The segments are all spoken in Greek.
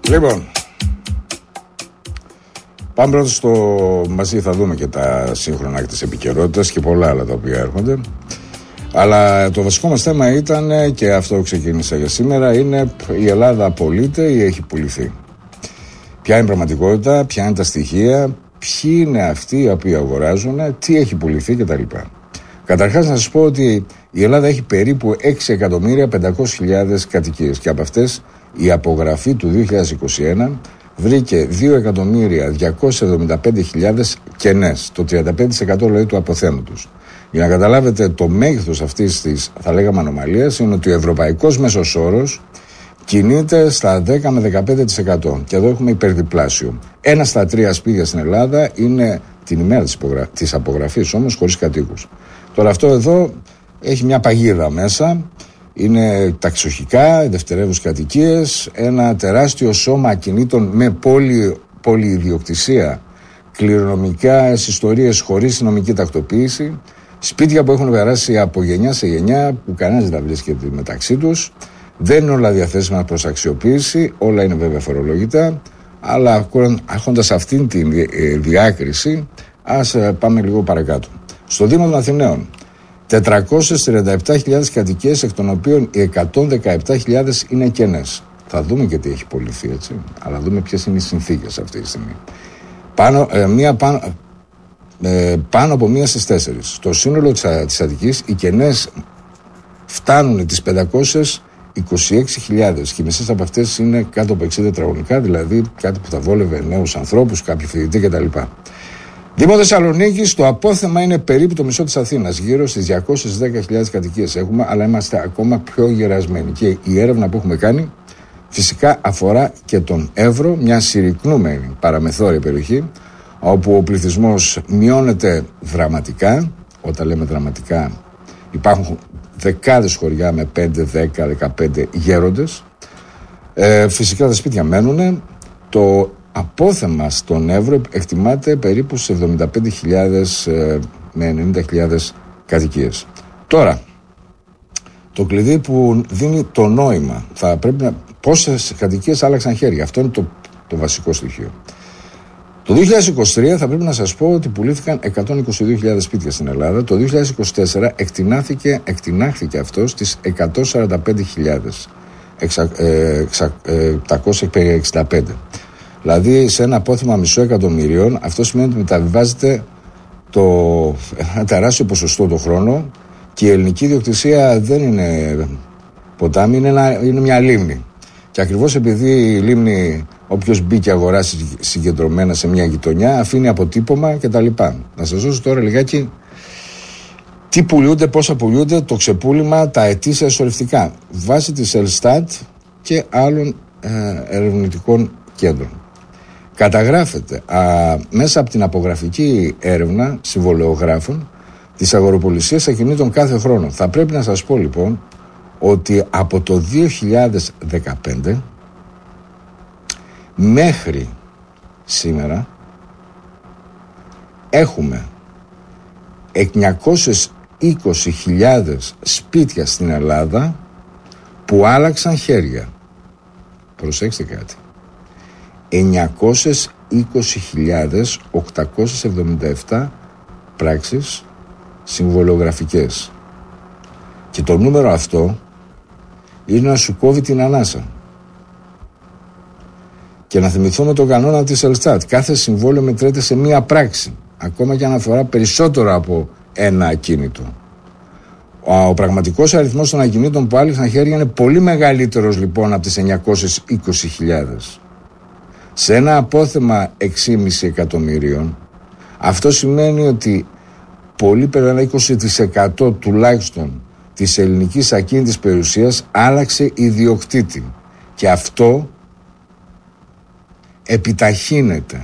Λοιπόν, πάμε πρώτα στο μαζί, θα δούμε και τα σύγχρονα της επικαιρότητας και πολλά άλλα τα οποία έρχονται. Αλλά το βασικό μας θέμα ήταν, και αυτό ξεκίνησα για σήμερα, είναι η Ελλάδα απολύται ή έχει πουληθεί. Ποια είναι η πραγματικότητα, ποια είναι τα στοιχεία, ποιοι είναι αυτοί οι οποίοι αγοράζουν, τι έχει πουληθεί κτλ. Καταρχάς να σας πω ότι η Ελλάδα έχει περίπου 6.500.000 κατοικίες και από αυτές η απογραφή του 2021 βρήκε 2.275.000 κενές, το 35% δηλαδή του αποθέματος. Για να καταλάβετε το μέγεθος αυτής της, θα λέγαμε, ανομαλίας, είναι ότι ο ευρωπαϊκός μέσος όρος κινείται στα 10 με 15% και εδώ έχουμε υπερδιπλάσιο. 1 στα 3 σπίτια στην Ελλάδα είναι την ημέρα της απογραφής όμως χωρίς κατοίκους. Τώρα αυτό εδώ έχει μια παγίδα μέσα, είναι ταξιοχικά, δευτερεύουσες κατοικίες, ένα τεράστιο σώμα ακινήτων με πολυιδιοκτησία, κληρονομικές ιστορίες χωρίς νομική τακτοποίηση, σπίτια που έχουν περάσει από γενιά σε γενιά που κανένας δεν τα βρίσκεται μεταξύ τους, δεν είναι όλα διαθέσιμα προς αξιοποίηση, όλα είναι βέβαια φορολογητά, αλλά έχοντας αυτήν τη διάκριση, ας πάμε λίγο παρακάτω. Στο Δήμο των Αθηναίων 437.000 κατοικίες, εκ των οποίων οι 117.000 είναι κενές. Θα δούμε και τι έχει πωληθεί, έτσι, αλλά δούμε ποιες είναι οι συνθήκες αυτή τη στιγμή. Πάνω από 1 στις 4. Στο σύνολο της Αττικής οι κενές φτάνουν τις 526.000 και οι μισές από αυτές είναι κάτω από 60 τετραγωνικά, δηλαδή κάτι που θα βόλευε νέους ανθρώπους, κάποιοι φοιτητές κτλ. Δήμο Θεσσαλονίκης, το απόθεμα είναι περίπου το μισό της Αθήνας, γύρω στις 210.000 κατοικίες έχουμε, αλλά είμαστε ακόμα πιο γερασμένοι. Και η έρευνα που έχουμε κάνει φυσικά αφορά και τον Εύρο, μια συρρυκνούμενη παραμεθόρια περιοχή, όπου ο πληθυσμός μειώνεται δραματικά. Όταν λέμε δραματικά, υπάρχουν δεκάδες χωριά με 5, 10, 15 γέροντες. Φυσικά τα σπίτια μένουν. Το απόθεμα στον Εύρο εκτιμάται περίπου σε 75.000 με 90.000 κατοικίες. Τώρα, το κλειδί που δίνει το νόημα, θα πρέπει να, πόσες κατοικίες άλλαξαν χέρια, αυτό είναι το βασικό στοιχείο. Το 2023 θα πρέπει να σας πω ότι πουλήθηκαν 122.000 σπίτια στην Ελλάδα. Το 2024 εκτινάχθηκε αυτό στις 145.765. Δηλαδή σε ένα απόθεμα 500.000, αυτό σημαίνει ότι μεταβιβάζεται ένα τεράστιο ποσοστό το χρόνο και η ελληνική ιδιοκτησία δεν είναι ποτάμι, είναι μια λίμνη. Και ακριβώς επειδή η λίμνη, όποιος μπει και αγοράσει συγκεντρωμένα σε μια γειτονιά, αφήνει αποτύπωμα κτλ. Να σας δώσω τώρα λιγάκι τι πουλούνται, πόσα πουλούνται, το ξεπούλημα, τα ετήσια εσωρευτικά, βάσει της Ελστάτ και άλλων ερευνητικών κέντρων. Καταγράφεται μέσα από την απογραφική έρευνα συμβολεογράφων της αγοροπολισίας ακινήτων κάθε χρόνο. Θα πρέπει να σας πω λοιπόν ότι από το 2015 μέχρι σήμερα έχουμε 920.000 σπίτια στην Ελλάδα που άλλαξαν χέρια. Προσέξτε κάτι. 920.877 πράξεις συμβολιογραφικές. Και το νούμερο αυτό είναι να σου κόβει την ανάσα. Και να θυμηθούμε τον κανόνα της Ελστάτ. Κάθε συμβόλαιο μετρέται σε μία πράξη, ακόμα και αν αφορά περισσότερο από ένα ακίνητο. Ο πραγματικός αριθμός των ακινήτων που άλλαξαν χέρια είναι πολύ μεγαλύτερος λοιπόν από τις 920.000. Σε ένα απόθεμα 6,5 εκατομμυρίων, αυτό σημαίνει ότι πολύ περίπου 20% τουλάχιστον της ελληνικής ακίνητης περιουσίας άλλαξε ιδιοκτήτη. Και αυτό επιταχύνεται.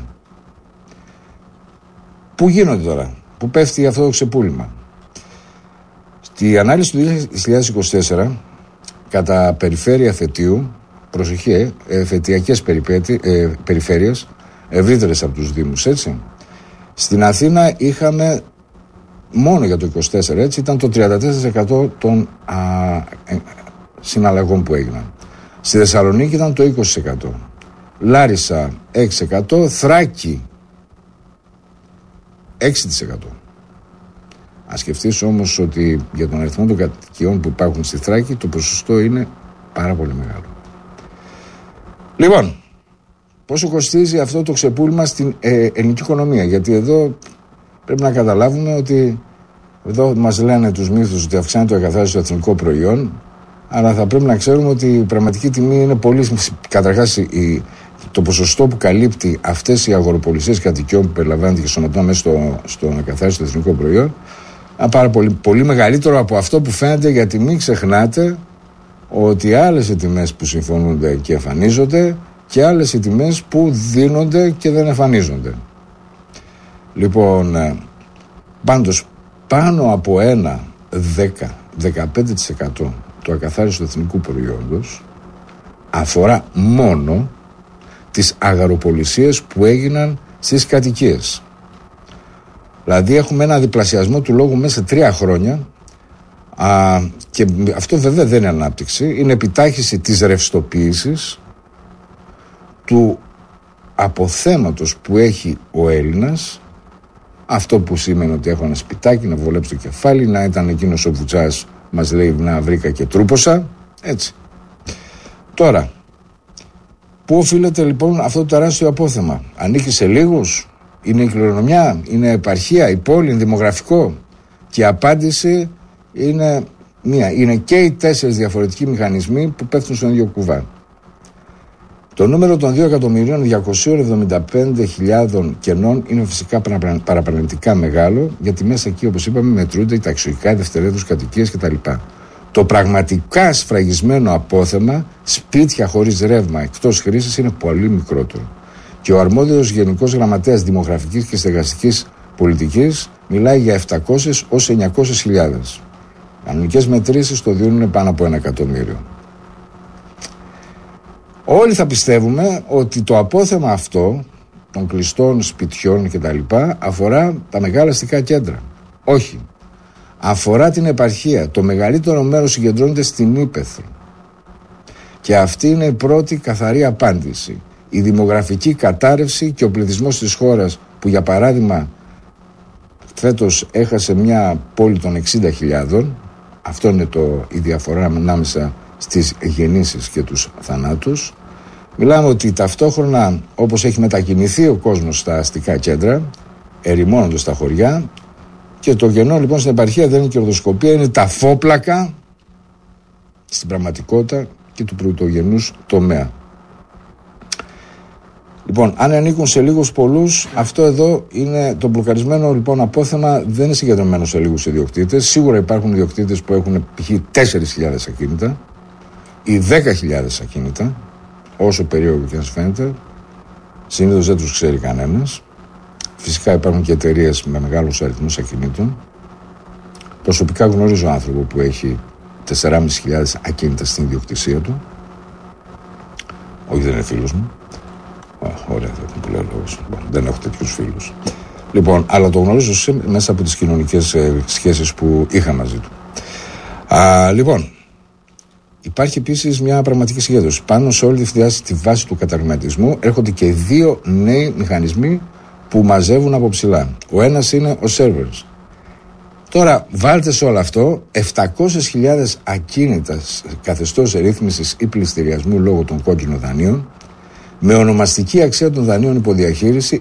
Πού γίνονται τώρα, πού πέφτει αυτό το ξεπούλημα? Στη ανάλυση του 2024, κατά περιφέρεια Φετίου, προσοχή, φετιακές περιφέρειες, ευρύτερες από τους Δήμους, έτσι. Στην Αθήνα είχαμε, μόνο για το 24, έτσι, ήταν το 34% των συναλλαγών που έγιναν. Στη Θεσσαλονίκη ήταν το 20%. Λάρισα 6%, Θράκη 6%. Ας σκεφτείς όμως ότι για τον αριθμό των κατοικιών που υπάρχουν στη Θράκη το ποσοστό είναι πάρα πολύ μεγάλο. Λοιπόν, πόσο κοστίζει αυτό το ξεπούλημα στην ελληνική οικονομία? Γιατί εδώ πρέπει να καταλάβουμε ότι εδώ μας λένε τους μύθους ότι αυξάνεται το εκαθάριστο εθνικό προϊόν, αλλά θα πρέπει να ξέρουμε ότι η πραγματική τιμή είναι πολύ. Καταρχάς, το ποσοστό που καλύπτει αυτές οι αγοροπολισίες κατοικιών που περιλαμβάνεται και σωματώνουν μέσα στο εκαθάριστο εθνικό προϊόν, πάρα πολύ μεγαλύτερο από αυτό που φαίνεται, γιατί μην ξεχνάτε ότι άλλες οι τιμές που συμφωνούνται και εμφανίζονται και άλλες οι τιμές που δίνονται και δεν εμφανίζονται. Λοιπόν, πάντως πάνω από 10-15% του ακαθάριστου εθνικού προϊόντος αφορά μόνο τις αγαροπολισίες που έγιναν στις κατοικίες. Δηλαδή έχουμε ένα διπλασιασμό του λόγου μέσα σε 3 χρόνια, και αυτό βέβαια δεν είναι ανάπτυξη, είναι επιτάχυση της ρευστοποίησης του αποθέματος που έχει ο Έλληνας. Αυτό που σημαίνει ότι έχω ένα σπιτάκι να βολέψω το κεφάλι, να ήταν εκείνος ο Βουτσάς μας λέει να βρήκα και τρούποσα, έτσι. Τώρα, πού οφείλεται λοιπόν αυτό το τεράστιο απόθεμα? Ανήκει σε λίγους? Είναι η κληρονομιά? Είναι επαρχία? Η πόλη? Είναι δημογραφικό? Και η απάντηση είναι μία. Είναι και οι 4 διαφορετικοί μηχανισμοί που πέφτουν στον ίδιο κουβά. Το νούμερο των 2.275.000 κενών είναι φυσικά παραπλανητικά μεγάλο, γιατί μέσα εκεί, όπως είπαμε, μετρούνται οι ταξιωτικά, οι δευτερεύουσες κατοικίες κτλ. Το πραγματικά σφραγισμένο απόθεμα, σπίτια χωρίς ρεύμα εκτός χρήσης, είναι πολύ μικρότερο. Και ο αρμόδιος Γενικός Γραμματέας Δημογραφικής και Στεγαστικής Πολιτικής μιλάει για 700 ως 900.000. Κανονικές μετρήσεις το δίνουν πάνω από 1 εκατομμύριο. Όλοι θα πιστεύουμε ότι το απόθεμα αυτό των κλειστών σπιτιών κτλ. Αφορά τα μεγάλα αστικά κέντρα. Όχι. Αφορά την επαρχία. Το μεγαλύτερο μέρος συγκεντρώνεται στην ύπαιθρο. Και αυτή είναι η πρώτη καθαρή απάντηση. Η δημογραφική κατάρρευση και ο πληθυσμός της χώρας, που για παράδειγμα φέτος έχασε μια πόλη των 60.000, αυτό είναι η διαφορά ανάμεσα στις γεννήσεις και τους θανάτους. Μιλάμε ότι ταυτόχρονα, όπως έχει μετακινηθεί ο κόσμος στα αστικά κέντρα, ερημώνοντας τα χωριά, και το κενό λοιπόν στην επαρχία δεν είναι κερδοσκοπία, είναι τα φόπλακα στην πραγματικότητα και του πρωτογενούς τομέα. Λοιπόν, αν ανήκουν σε λίγους πολλούς, αυτό εδώ είναι το μπλοκαρισμένο λοιπόν απόθεμα, δεν είναι συγκεντρωμένο σε λίγους ιδιοκτήτες. Σίγουρα υπάρχουν ιδιοκτήτες που έχουν π.χ. 4.000 ακίνητα ή 10.000 ακίνητα, όσο περίεργο και να σας φαίνεται. Συνήθως δεν τους ξέρει κανένας. Φυσικά υπάρχουν και εταιρείες με μεγάλους αριθμούς ακινήτων. Προσωπικά γνωρίζω άνθρωπο που έχει 4.500 ακίνητα στην ιδιοκτησία του. Όχι, δεν είναι φίλος μου. Ωραία, που λέω λόγος. Δεν έχω τέτοιους φίλους. Λοιπόν, αλλά το γνωρίζω μέσα από τις κοινωνικές σχέσεις που είχα μαζί του. Λοιπόν, υπάρχει επίσης μια πραγματική συγκέντρωση. Πάνω σε όλη τη βάση του καταρρυματισμού έρχονται και 2 νέοι μηχανισμοί που μαζεύουν από ψηλά. Ο ένας είναι ο servers. Τώρα βάλτε σε όλο αυτό 700.000 ακίνητα καθεστώς ρύθμισης ή πληστηριασμού λόγω των κόκκινων δανείων, με ονομαστική αξία των δανείων υποδιαχείριση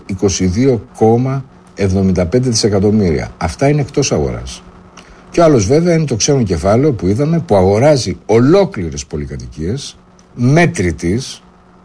22,75 δισεκατομμύρια. Αυτά είναι εκτός αγοράς. Και άλλος βέβαια είναι το ξένο κεφάλαιο που είδαμε, που αγοράζει ολόκληρες πολυκατοικίες μέτρητης.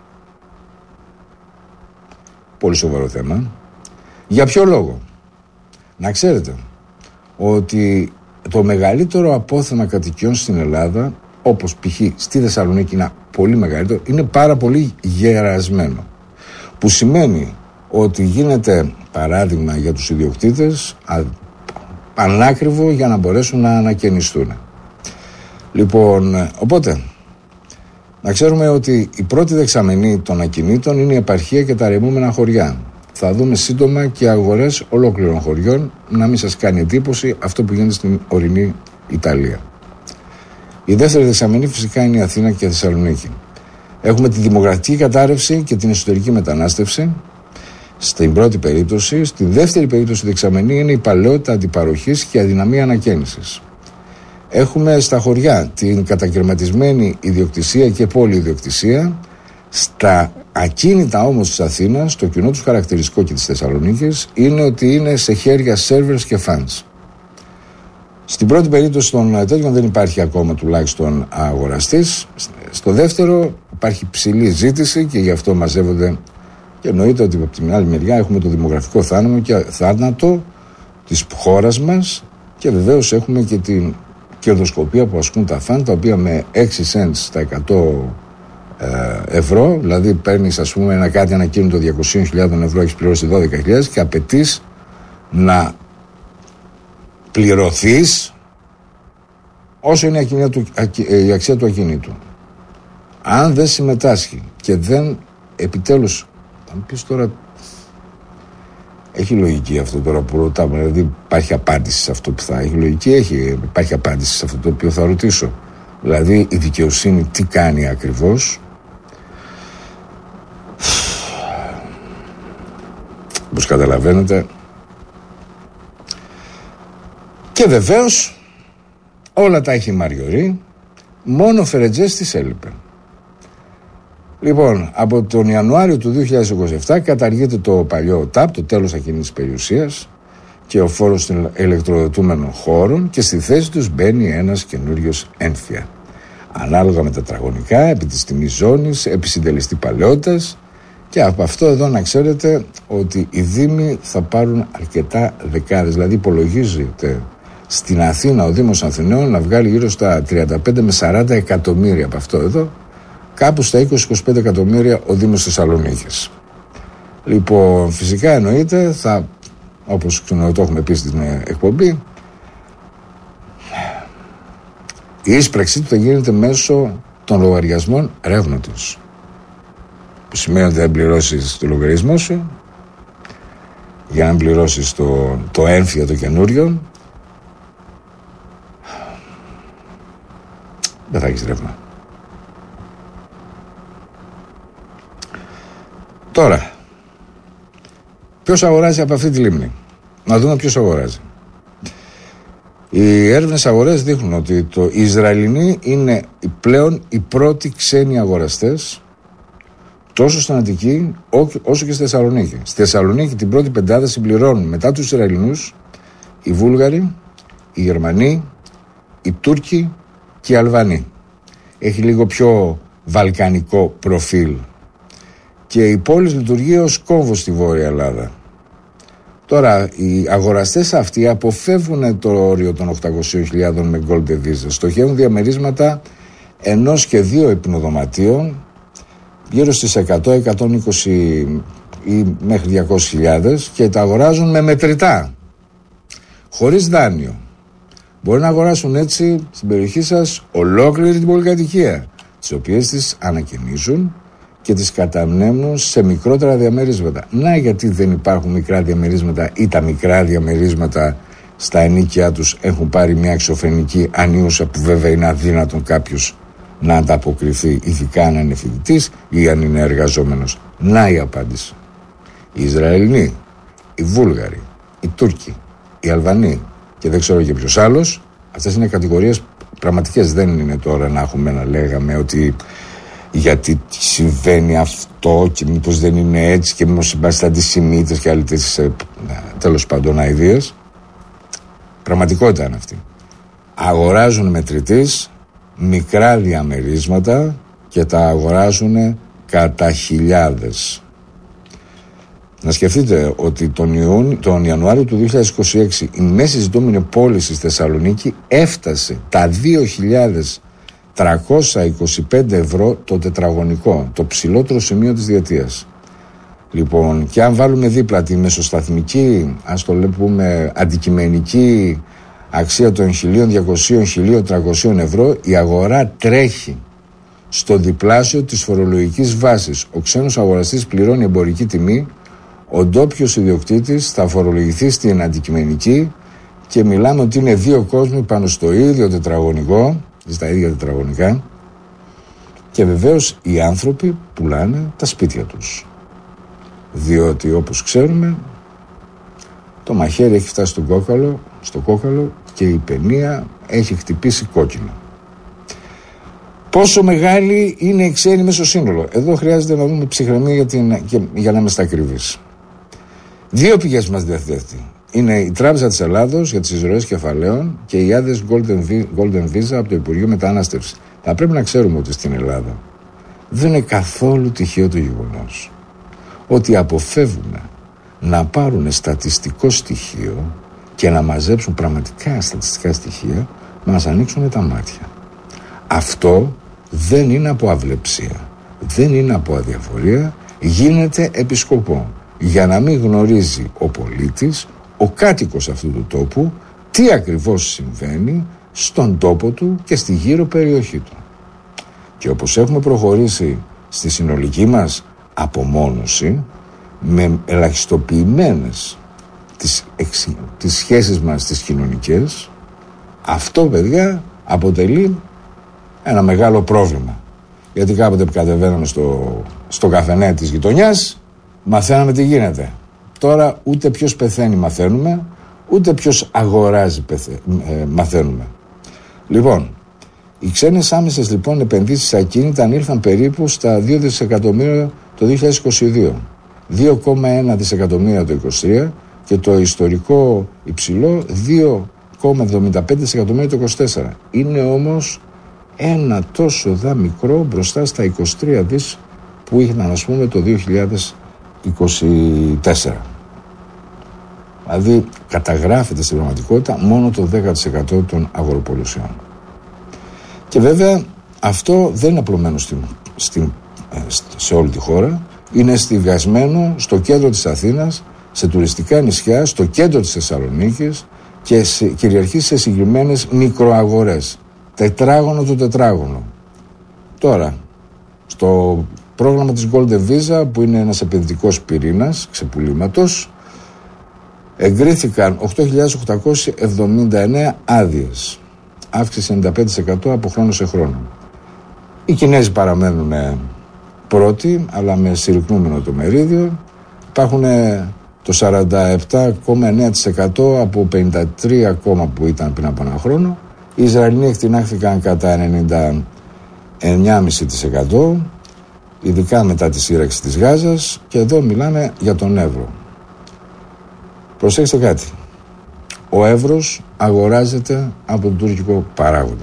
Πολύ σοβαρό θέμα. Για ποιο λόγο? Να ξέρετε ότι το μεγαλύτερο απόθεμα κατοικιών στην Ελλάδα, όπως π.χ. στη Θεσσαλονίκη είναι πολύ μεγαλύτερο, είναι πάρα πολύ γερασμένο. Που σημαίνει ότι γίνεται παράδειγμα για τους ιδιοκτήτες πανάκριβο για να μπορέσουν να ανακαινιστούν. Λοιπόν, οπότε να ξέρουμε ότι η πρώτη δεξαμενή των ακινήτων είναι η επαρχία και τα ρεμούμενα χωριά. Θα δούμε σύντομα και αγορές ολόκληρων χωριών, να μην σας κάνει εντύπωση αυτό που γίνεται στην ορεινή Ιταλία. Η δεύτερη δεξαμενή φυσικά είναι η Αθήνα και η Θεσσαλονίκη. Έχουμε τη δημογραφική κατάρρευση και την εσωτερική μετανάστευση στην πρώτη περίπτωση. Στη δεύτερη περίπτωση δεξαμενή είναι η παλαιότητα αντιπαροχής και η αδυναμία ανακαίνησης. Έχουμε στα χωριά την κατακαιρματισμένη ιδιοκτησία και πολυιδιοκτησία. Στα ακίνητα όμως της Αθήνας, το κοινό τους χαρακτηριστικό και της Θεσσαλονίκης είναι ότι είναι σε χέρια servers και fans. Στην πρώτη περίπτωση των τέτοιων δεν υπάρχει ακόμα τουλάχιστον αγοραστής. Στο δεύτερο υπάρχει ψηλή ζήτηση και γι' αυτό μαζεύονται, και εννοείται ότι από την άλλη μεριά έχουμε το δημογραφικό θάνατο της χώρας μας και βεβαίως έχουμε και την κερδοσκοπία που ασκούν τα φαν, τα οποία με 6 cents στα 100 ευρώ, δηλαδή παίρνεις ας πούμε ένα ακίνητο 200.000 ευρώ, έχεις πληρώσει 12.000 και απαιτείς να πληρωθείς όσο είναι η αξία του ακίνητου. Αν δεν συμμετάσχει και δεν επιτέλους, θα μου πεις τώρα, έχει λογική αυτό τώρα που ρωτάμε, δηλαδή υπάρχει απάντηση σε αυτό που θα έχει λογική, υπάρχει απάντηση σε αυτό το οποίο θα ρωτήσω, δηλαδή η δικαιοσύνη τι κάνει ακριβώς. Όπως καταλαβαίνετε. Και βεβαίως όλα τα έχει Μαριωρή, μόνο Φερετζές της έλειπε. Λοιπόν, από τον Ιανουάριο του 2027 καταργείται το παλιό ΤΑΠ, το τέλος ακίνητης περιουσίας και ο φόρος των ηλεκτροδοτούμενων χώρων και στη θέση τους μπαίνει ένας καινούριος ένφια. Ανάλογα με τετραγωνικά, επί της τιμής ζώνης, επί συντελεστή παλαιότητας, και από αυτό εδώ να ξέρετε ότι οι δήμοι θα πάρουν αρκετά δεκάδες, δηλαδή υπολογίζεται στην Αθήνα ο Δήμος Αθηναίων να βγάλει γύρω στα 35 με 40 εκατομμύρια από αυτό εδώ, κάπου στα 20-25 εκατομμύρια ο Δήμος Θεσσαλονίκης. Λοιπόν, φυσικά εννοείται, όπως το έχουμε πει στην εκπομπή, η ίσπραξή του θα γίνεται μέσω των λογαριασμών ρεύματος. Που σημαίνει ότι δεν πληρώσεις το λογαριασμό σου, για να πληρώσεις το έμφυα το καινούριο, δεν θα έχεις ρεύμα. Τώρα, ποιος αγοράζει από αυτή τη λίμνη? Να δούμε ποιος αγοράζει. Οι έρευνες αγορές δείχνουν ότι οι Ισραηλινοί είναι πλέον οι πρώτοι ξένοι αγοραστές τόσο στην Αττική όσο και στη Θεσσαλονίκη. Στη Θεσσαλονίκη την πρώτη πεντάδα συμπληρώνουν μετά τους Ισραηλινούς οι Βούλγαροι, οι Γερμανοί, οι Τούρκοι και οι Αλβανοί. Έχει λίγο πιο βαλκανικό προφίλ. Και η πόλη λειτουργεί ως κόμβος στη Βόρεια Ελλάδα. Τώρα, οι αγοραστές αυτοί αποφεύγουν το όριο των 800.000 με Golden Visa. Στοχεύουν διαμερίσματα 1 και 2 υπνοδωματίων, γύρω στις 100, 120 ή μέχρι 200.000, και τα αγοράζουν με μετρητά, χωρίς δάνειο. Μπορεί να αγοράσουν έτσι στην περιοχή σας ολόκληρη την πολυκατοικία, τις οποίες τις ανακαινίζουν και τις κατανέμουν σε μικρότερα διαμερίσματα. Να γιατί δεν υπάρχουν μικρά διαμερίσματα, ή τα μικρά διαμερίσματα στα ενίκια τους έχουν πάρει μια εξωφρενική ανίουσα που βέβαια είναι αδύνατον κάποιος να ανταποκριθεί, ειδικά αν είναι φοιτητής ή αν είναι εργαζόμενος. Να η απάντηση. Οι Ισραηλινοί, οι Βούλγαροι, οι Τούρκοι, οι Αλβανοί και δεν ξέρω και ποιος άλλος, αυτές είναι κατηγορίες πραγματικές. Δεν είναι τώρα να έχουμε να λέγαμε ότι γιατί συμβαίνει αυτό και μήπως δεν είναι έτσι και μήπως είμαστε αντισημίτες και άλλοι τέτοιες τέλος πάντων αηδίες. Πραγματικότητα είναι αυτή. Αγοράζουν μετρητής μικρά διαμερίσματα και τα αγοράζουν κατά χιλιάδες. Να σκεφτείτε ότι τον Ιανουάριο του 2026 η μέση ζητούμενη πώληση στη Θεσσαλονίκη έφτασε τα 2.325 ευρώ το τετραγωνικό, το ψηλότερο σημείο της διετίας. Λοιπόν, και αν βάλουμε δίπλα τη μεσοσταθμική, ας το πούμε αντικειμενική αξία των 1.200-1.300 ευρώ, η αγορά τρέχει στο διπλάσιο της φορολογικής βάσης. Ο ξένος αγοραστής πληρώνει εμπορική τιμή, ο ντόπιος ιδιοκτήτης θα φορολογηθεί στην αντικειμενική και μιλάμε ότι είναι δύο κόσμοι πάνω στο ίδιο τετραγωνικό, στα ίδια τετραγωνικά, Και βεβαίως οι άνθρωποι πουλάνε τα σπίτια τους. Διότι όπως ξέρουμε το μαχαίρι έχει φτάσει στο κόκαλο και η παινία έχει χτυπήσει κόκκινο. Πόσο μεγάλη είναι η ξένη μέσω σύνολο? Εδώ χρειάζεται να δούμε ψυχραιμία για να είμαστε ακριβείς. Δύο πηγές μας διαθέτει. Είναι η Τράπεζα της Ελλάδος για τις εισρωές κεφαλαίων και οι άδειες Golden Visa από το Υπουργείο Μετανάστευσης. Θα πρέπει να ξέρουμε ότι στην Ελλάδα δεν είναι καθόλου τυχαίο το γεγονός ότι αποφεύγουν να πάρουν στατιστικό στοιχείο και να μαζέψουν πραγματικά στατιστικά στοιχεία, να μας ανοίξουν τα μάτια. Αυτό δεν είναι από αυλεψία, δεν είναι από αδιαφορία, γίνεται επί σκοπό, για να μην γνωρίζει ο πολίτης, ο κάτοικος αυτού του τόπου, τι ακριβώς συμβαίνει στον τόπο του και στη γύρω περιοχή του. Και όπως έχουμε προχωρήσει στη συνολική μας απομόνωση, με ελαχιστοποιημένες τις σχέσεις μας τις κοινωνικές, αυτό, παιδιά, αποτελεί ένα μεγάλο πρόβλημα. Γιατί κάποτε που κατεβαίναμε στο καφενέ της γειτονιάς, μαθαίναμε τι γίνεται. Τώρα ούτε ποιος πεθαίνει μαθαίνουμε, ούτε ποιος αγοράζει μαθαίνουμε. Λοιπόν, οι ξένες άμεσες λοιπόν επενδύσεις σε ακίνητα ανήλθαν περίπου στα 2 δισεκατομμύρια το 2022, 2,1 δισεκατομμύρια το 2023 και το ιστορικό υψηλό 2,75 δισεκατομμύρια το 2024. Είναι όμως ένα τόσο μικρό μπροστά στα 23 δις που είχαν, ας πούμε, το 2024. Δηλαδή καταγράφεται στην πραγματικότητα μόνο το 10% των αγοροπολισιών. Και βέβαια αυτό δεν είναι απλωμένο σε όλη τη χώρα. Είναι στιβιασμένο στο κέντρο της Αθήνας, σε τουριστικά νησιά, στο κέντρο της Θεσσαλονίκης και κυριαρχεί σε συγκεκριμένες μικροαγορές. Τετράγωνο το τετράγωνο. Τώρα, στο πρόγραμμα της Golden Visa, που είναι ένας επενδυτικός πυρήνας ξεπουλήματος, εγκρίθηκαν 8.879 άδειες. Αύξηση 95% από χρόνο σε χρόνο. Οι Κινέζοι παραμένουν πρώτοι, αλλά με συρρυκνούμενο το μερίδιο. Υπάρχουν το 47,9% από 53% που ήταν πριν από ένα χρόνο. Οι Ισραηλοί εκτινάχθηκαν κατά 99,5%, ειδικά μετά τη σύραξη της Γάζας, και εδώ μιλάμε για τον Εύρο. Προσέξτε κάτι. Ο Εύρος αγοράζεται από τον τουρκικό παράγοντα.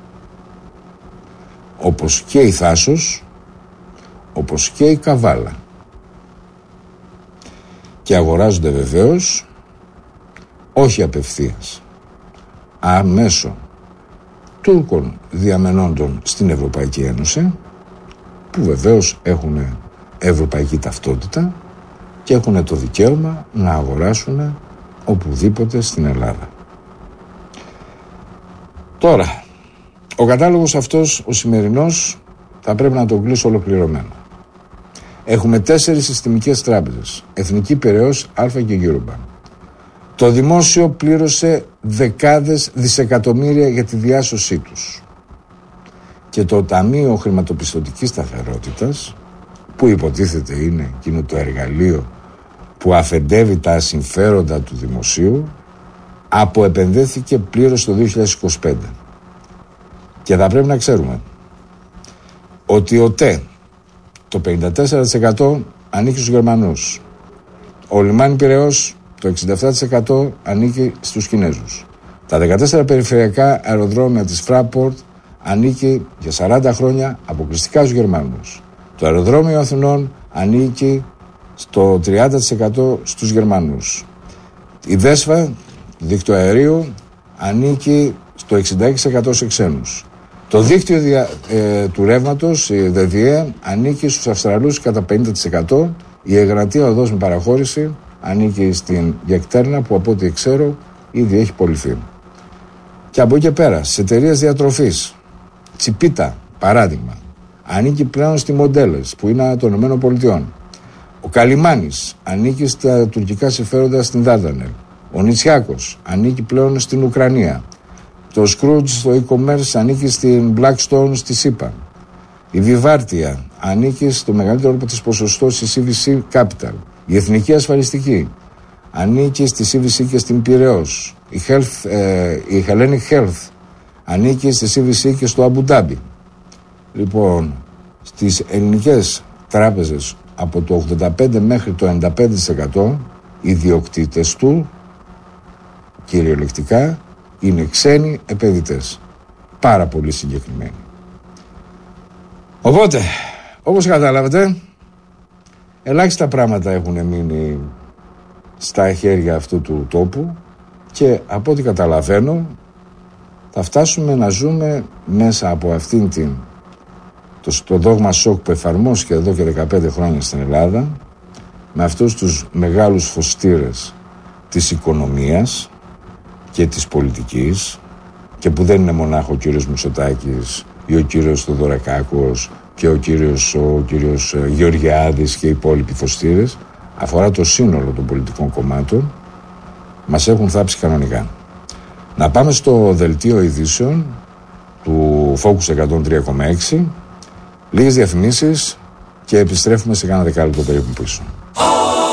Όπως και η Θάσος, όπως και η Καβάλα. Και αγοράζονται βεβαίως όχι απευθείας, αμέσω Τούρκων διαμενόντων στην Ευρωπαϊκή Ένωση, που βεβαίως έχουν ευρωπαϊκή ταυτότητα και έχουν το δικαίωμα να αγοράσουν οπουδήποτε στην Ελλάδα. Τώρα, ο κατάλογος αυτός, ο σημερινός, θα πρέπει να τον κλείσω ολοκληρωμένο. Έχουμε 4 συστημικές τράπεζες, Εθνική Πειραιώς, Αλφα και Eurobank. Το δημόσιο πλήρωσε δεκάδες δισεκατομμύρια για τη διάσωσή τους. Και το Ταμείο Χρηματοπιστωτικής Σταθερότητας, που υποτίθεται είναι εκείνο το εργαλείο που αφεντεύει τα συμφέροντα του δημοσίου, αποεπενδύθηκε πλήρως το 2025. Και θα πρέπει να ξέρουμε ότι ο ΤΕ, το 54% ανήκει στους Γερμανούς. Ο Λιμάνι Πειραιώς, το 67% ανήκει στους Κινέζους. Τα 14 περιφερειακά αεροδρόμια της Fraport ανήκει για 40 χρόνια αποκλειστικά στους Γερμανούς. Το αεροδρόμιο Αθηνών ανήκει στο 30% στους Γερμανούς. Η ΔΕΣΦΑ, δίκτυο αερίου, ανήκει στο 66% σε ξένους. Το δίκτυο του ρεύματος, η ΔΔΕ, ανήκει στους Αυστραλούς κατά 50%. Η Εγνατία οδός με παραχώρηση ανήκει στην Γεκτέρνα, που από ό,τι ξέρω ήδη έχει πωληθεί. Και από εκεί και πέρα, στις εταιρείες διατροφής, Τσιπίτα, παράδειγμα, ανήκει πλέον στη Μοντέλες, που είναι των ΗΠΑ. Ο Καλιμάνης ανήκει στα τουρκικά συμφέροντα στην Δάρδανελ. Ο Νητσιάκος ανήκει πλέον στην Ουκρανία. Το Scrooge στο e-commerce ανήκει στην Blackstone στη ΣΥΠΑ. Η Βιβάρτια ανήκει στο μεγαλύτερο της ποσοστό στη CVC Capital. Η Εθνική Ασφαλιστική ανήκει στη CVC και στην Πειραιώς. Η Hellenic Health ανήκει στη CVC και στο Αμπου Ντάμπι. Λοιπόν, στις ελληνικές τράπεζες από το 85 μέχρι το 95% οι ιδιοκτήτες του κυριολεκτικά είναι ξένοι επενδυτές. Πάρα πολύ συγκεκριμένοι. Οπότε, όπως καταλάβετε, ελάχιστα πράγματα έχουν μείνει στα χέρια αυτού του τόπου και από ό,τι καταλαβαίνω θα φτάσουμε να ζούμε μέσα από αυτήν το δόγμα σοκ που εφαρμόστηκε εδώ και 15 χρόνια στην Ελλάδα, με αυτούς τους μεγάλους φωστήρες της οικονομίας και της πολιτικής, και που δεν είναι μονάχο ο κύριος Μητσοτάκης ή ο κύριος Θεοδωρακάκος και ο κύριος Γεωργιάδης και οι υπόλοιποι φωστήρες, αφορά το σύνολο των πολιτικών κομμάτων, μας έχουν θάψει κανονικά. Να πάμε στο δελτίο ειδήσεων του Focus 103,6, λίγες διαφημίσεις και επιστρέφουμε σε κάνα δεκάλεπτο περίπου πίσω.